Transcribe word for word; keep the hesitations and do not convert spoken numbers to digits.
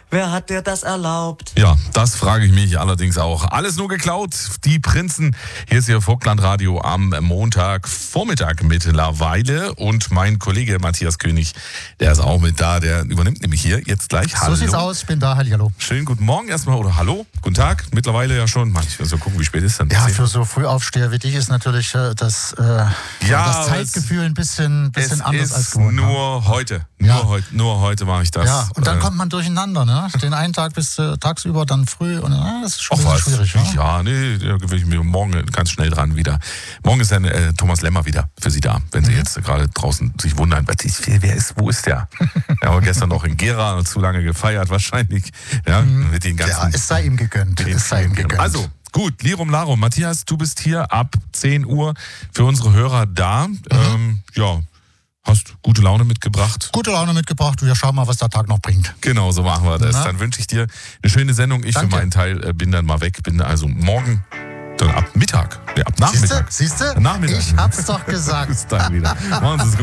Wer hat dir das erlaubt? Ja, das frage ich mich allerdings auch. Alles nur geklaut. Die Prinzen. Hier ist Ihr Vogtlandradio am Montagvormittag mittlerweile. Und mein Kollege Matthias König, der ist auch mit da. Der übernimmt nämlich hier jetzt gleich. Hallo. So sieht's aus. Ich bin da. Hallo. Schönen guten Morgen erstmal. Oder hallo. Guten Tag. Mittlerweile ja schon. Mann, ich will so gucken, wie spät ist denn? Ja, für so Frühaufsteher wie dich ist natürlich äh, das, äh, ja, das Zeitgefühl ein bisschen, bisschen anders als gewohnt. Nur heute. Nur, ja. heute, nur heute mache ich das. Ja, und dann äh, kommt man durcheinander, ne? Den einen Tag bis äh, tagsüber, dann früh und äh, das ist schon ein bisschen schwierig. Ja, ja nee, da will ich mir morgen ganz schnell dran wieder. Morgen ist dann äh, Thomas Lemmer wieder für Sie da, wenn Sie mhm. jetzt äh, gerade draußen sich wundern, was ist, wer ist, wo ist der? Er hat gestern noch in Gera und zu lange gefeiert wahrscheinlich. Ja, mhm. mit den ganzen, ja, es sei ihm gegönnt. Es sei ihm gegönnt. Also, gut, Lirum Larum. Matthias, du bist hier ab zehn Uhr für unsere Hörer da. Mhm. Ähm, ja, hast gute Laune mitgebracht. Gute Laune mitgebracht. Wir schauen mal, was der Tag noch bringt. Genau, so machen wir das. Na? Dann wünsche ich dir eine schöne Sendung. Ich Danke. für meinen Teil äh, bin dann mal weg. Bin also morgen, dann ab Mittag. Nee, ab Nachmittag. Siehste? Siehste? Nachmittag. Ich hab's doch gesagt. Bis dann wieder. Machen Sie es gut.